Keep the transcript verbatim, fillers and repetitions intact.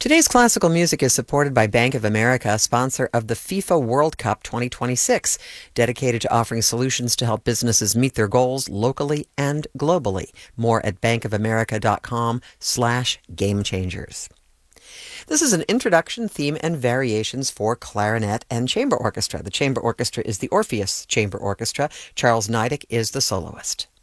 Today's classical music is supported by Bank of America, sponsor of the FIFA World Cup twenty twenty-six, dedicated to offering solutions to help businesses meet their goals locally and globally. More at bankofamerica.com slash game changers. This is an introduction, theme, and variations for clarinet and chamber orchestra. The chamber orchestra is the Orpheus Chamber Orchestra. Charles Niedek is the soloist.